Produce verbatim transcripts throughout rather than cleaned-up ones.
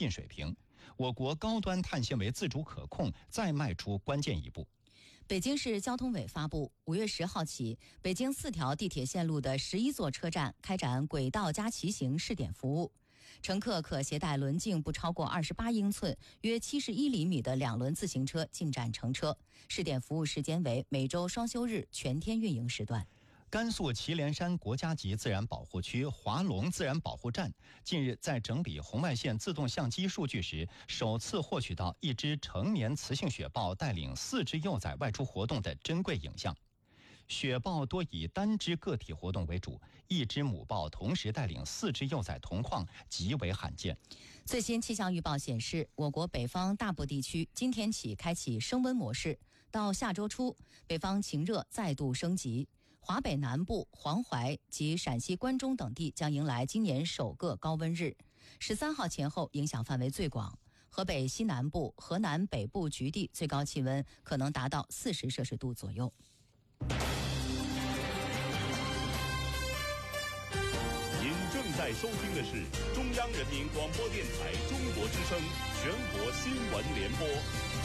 进水平，我国高端碳纤维自主可控再迈出关键一步。 北京市交通委发布，五月十号起，北京四条地铁线路的十一座车站开展轨道加骑行试点服务。乘客可携带轮径不超过二十八英寸、约七十一厘米的两轮自行车进站乘车。试点服务时间为每周双休日全天运营时段。 甘肃祁连山国家级自然保护区华龙自然保护站近日在整理红外线自动相机数据时，首次获取到一只成年雌性雪豹带领四只幼崽外出活动的珍贵影像。雪豹多以单只个体活动为主，一只母豹同时带领四只幼崽同框，极为罕见。 最新气象预报显示，我国北方大部地区今天起开启升温模式，到下周初，北方晴热再度升级。华北南部、黄淮及陕西关中等地将迎来今年首个高温日，十三号前后影响范围最广。河北西南部、河南北部局地最高气温可能达到四十摄氏度左右。 您正在收听的是中央人民广播电台中国之声全国新闻联播。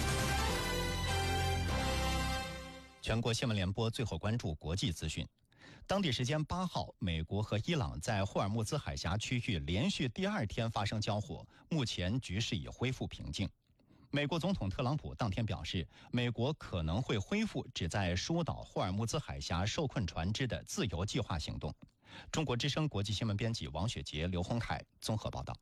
全国新闻联播最后关注国际资讯。当地时间八号，美国和伊朗在霍尔木兹海峡区域连续第二天发生交火，目前局势已恢复平静。美国总统特朗普当天表示，美国可能会恢复旨在疏导霍尔木兹海峡受困船只的自由计划行动。中国之声国际新闻编辑王雪杰、刘洪凯综合报道。